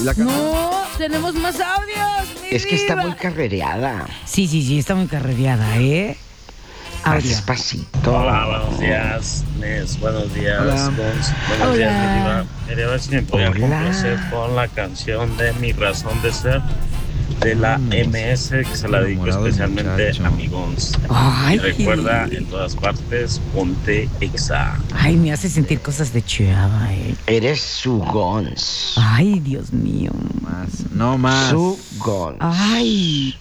No, tenemos más audios. Es que está muy carrereada. Sí, está muy carrereada, ¿eh? Más Audio. despacito. Hola, buenos días, Nes. Buenos días, Hola. Gons. Buenos Hola. días, mi diva. Quería ver si me podía Hola. complacer con la canción de Mi Razón de Ser de la MS, que se la dedico Enamorado el especialmente muchacho. a mi Gons. Ay. Y recuerda, en todas partes, ponte exa. Ay, me hace sentir cosas de Chihuahua, ¿eh? Eres su Gons. Ay, Dios mío. No más. Su Gons. Ay.